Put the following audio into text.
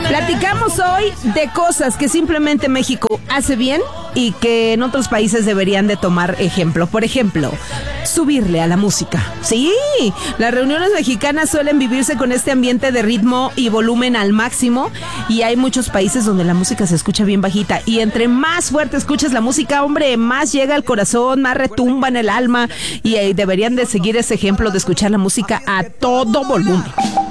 Platicamos hoy de cosas que simplemente México hace bien y que en otros países deberían de tomar ejemplo. Por ejemplo, subirle a la música. Sí, las reuniones mexicanas suelen vivirse con este ambiente de ritmo y volumen al máximo, y hay muchos países donde la música se escucha bien bajita, y entre más fuerte escuches la música, hombre, más llega al corazón, más retumba en el alma, y deberían de seguir ese ejemplo de escuchar la música a todo volumen.